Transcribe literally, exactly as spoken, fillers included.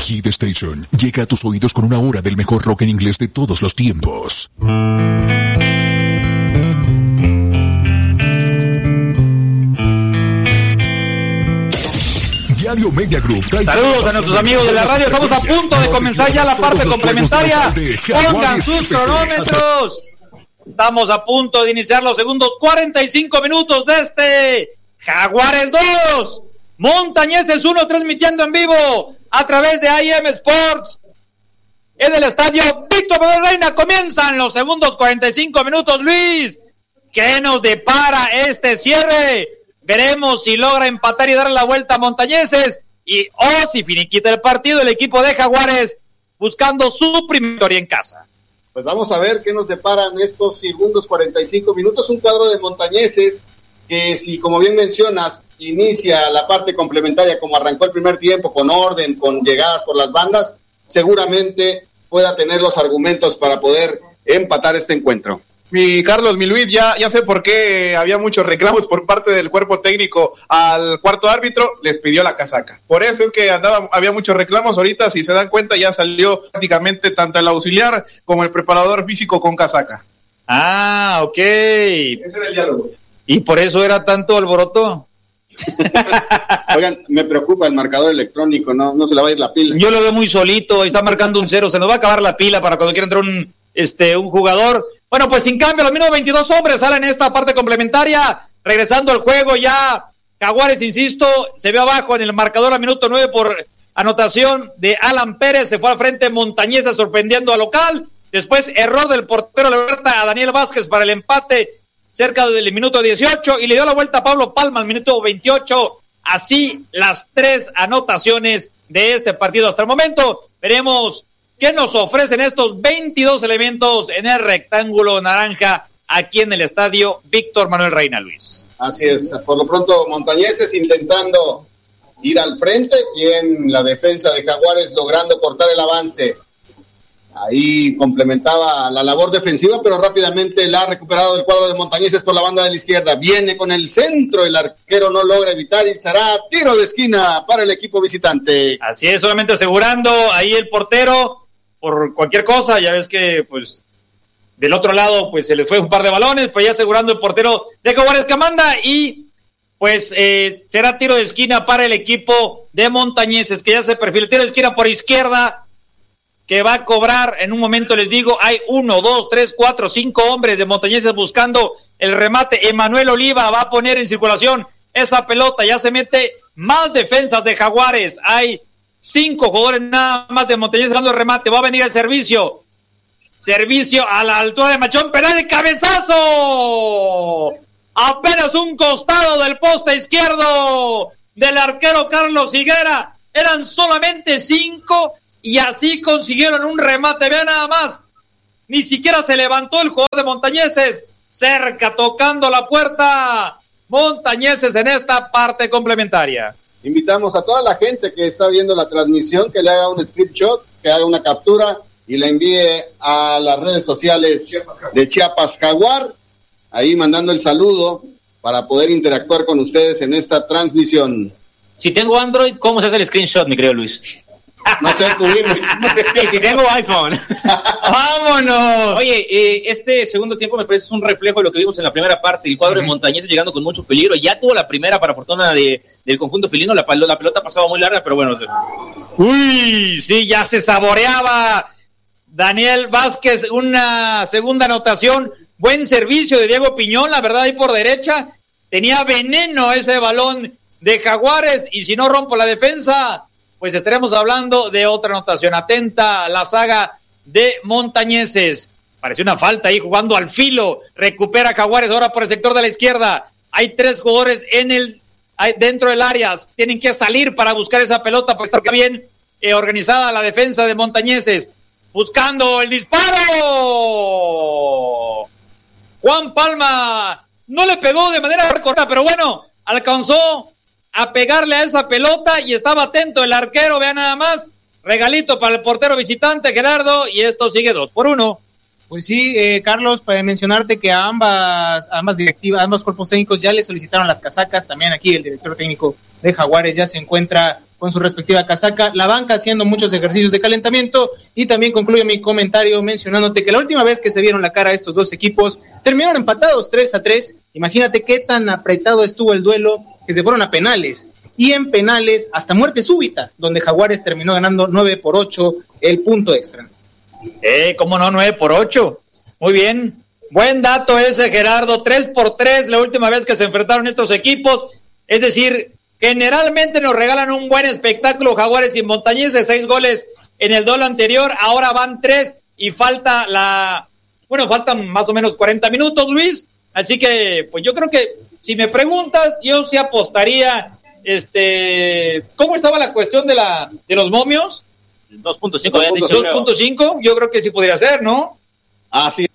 Hit Station llega a tus oídos con una hora del mejor rock en inglés de todos los tiempos. Diario Media Group. Saludos a nuestros amigos de la radio. Estamos a punto de comenzar ya la parte complementaria. Pongan sus cronómetros. Estamos a punto de iniciar los segundos cuarenta y cinco minutos de este Jaguares dos, Montañeses uno, transmitiendo en vivo a través de I M Sports en el estadio Víctor Manuel Reina. Comienzan los segundos cuarenta y cinco minutos. Luis, ¿qué nos depara este cierre? Veremos si logra empatar y darle la vuelta a Montañeses y o oh, si finiquita el partido el equipo de Jaguares buscando su primera victoria en casa. Pues vamos a ver qué nos deparan estos segundos cuarenta y cinco minutos. Un cuadro de Montañeses que, si como bien mencionas, inicia la parte complementaria como arrancó el primer tiempo, con orden, con llegadas por las bandas, seguramente pueda tener los argumentos para poder empatar este encuentro. Mi Carlos, mi Luis, ya, ya sé por qué había muchos reclamos por parte del cuerpo técnico al cuarto árbitro, les pidió la casaca. Por eso es que andaba, había muchos reclamos. Ahorita, si se dan cuenta, ya salió prácticamente tanto el auxiliar como el preparador físico con casaca. Ah, ok. Ese era el diálogo. ¿Y por eso era tanto alboroto? Oigan, me preocupa el marcador electrónico, no, no se le va a ir la pila. Yo lo veo muy solito, está marcando un cero, se nos va a acabar la pila para cuando quiera entrar un, este, un jugador. Bueno, pues sin cambio, los mismos veintidós hombres salen en esta parte complementaria, regresando al juego ya. Jaguares, insisto, se ve abajo en el marcador a minuto nueve por anotación de Alan Pérez, se fue al frente Montañeses sorprendiendo al local. Después error del portero Leberta a Daniel Vázquez para el empate cerca del minuto dieciocho y le dio la vuelta a Pablo Palma al minuto veintiocho. Así las tres anotaciones de este partido hasta el momento. Veremos qué nos ofrecen estos veintidós elementos en el rectángulo naranja aquí en el estadio Víctor Manuel Reina, Luis. Así es, por lo pronto Montañeses intentando ir al frente, bien la defensa de Jaguares logrando cortar el avance. Ahí complementaba la labor defensiva, pero rápidamente la ha recuperado el cuadro de Montañeses por la banda de la izquierda. Viene con el centro, el arquero no logra evitar y será tiro de esquina para el equipo visitante. Así es, solamente asegurando ahí el portero por cualquier cosa. Ya ves que pues del otro lado pues se le fue un par de balones, pues ya asegurando el portero de Jaguares que manda y pues eh, será tiro de esquina para el equipo de Montañeses, que ya se perfila. Tiro de esquina por izquierda, que va a cobrar en un momento, les digo, hay uno, dos, tres, cuatro, cinco hombres de Montañeses buscando el remate. Emanuel Oliva va a poner en circulación esa pelota, ya se mete más defensas de Jaguares, hay cinco jugadores nada más de Montañeses dando el remate, va a venir el servicio, servicio a la altura de Machón, penal de cabezazo, apenas un costado del poste izquierdo del arquero Carlos Higuera, eran solamente cinco, y así consiguieron un remate. Vean nada más, ni siquiera se levantó el jugador de Montañeses, cerca tocando la puerta Montañeses en esta parte complementaria. Invitamos a toda la gente que está viendo la transmisión que le haga un screenshot, que haga una captura y la envíe a las redes sociales de Chiapas Jaguar, ahí mandando el saludo para poder interactuar con ustedes en esta transmisión. Si tengo Android, ¿cómo se hace el screenshot, mi querido Luis? No sé, tú dime. Y si tengo iPhone. ¡Vámonos! Oye, eh, este segundo tiempo me parece un reflejo de lo que vimos en la primera parte. El cuadro uh-huh. de Montañeses llegando con mucho peligro. Ya tuvo la primera para fortuna de, del conjunto felino. La, la pelota pasaba muy larga, pero bueno. Uy, sí, ya se saboreaba Daniel Vázquez. Una segunda anotación. Buen servicio de Diego Piñón, la verdad, ahí por derecha. Tenía veneno ese balón de Jaguares. Y si no rompo la defensa, pues estaremos hablando de otra anotación. Atenta la saga de Montañeses. Pareció una falta ahí jugando al filo. Recupera Jaguares ahora por el sector de la izquierda. Hay tres jugadores en el dentro del área. Tienen que salir para buscar esa pelota, pues está bien eh, organizada la defensa de Montañeses. Buscando el disparo. Juan Palma no le pegó de manera corta, pero bueno, alcanzó a pegarle a esa pelota y estaba atento el arquero. Vean nada más, regalito para el portero visitante Gerardo, y esto sigue dos por uno. Pues sí, eh, Carlos, para mencionarte que a ambas, a ambas directivas, a ambos cuerpos técnicos ya le solicitaron las casacas. También aquí el director técnico de Jaguares ya se encuentra con su respectiva casaca. La banca haciendo muchos ejercicios de calentamiento. Y también concluyo mi comentario mencionándote que la última vez que se vieron la cara estos dos equipos terminaron empatados tres a tres. Imagínate qué tan apretado estuvo el duelo que se fueron a penales. Y en penales hasta muerte súbita, donde Jaguares terminó ganando nueve por ocho el punto extra. Eh, cómo no, nueve por ocho. Muy bien. Buen dato ese, Gerardo. tres por tres la última vez que se enfrentaron estos equipos. Es decir, generalmente nos regalan un buen espectáculo Jaguares y Montañeses, seis goles en el duelo anterior. Ahora van tres y falta la... Bueno, faltan más o menos cuarenta minutos, Luis. Así que, pues yo creo que, si me preguntas, yo sí apostaría, este... ¿Cómo estaba la cuestión de la de los momios? dos punto cinco, dos punto cinco, yo creo que sí podría ser, ¿no? Así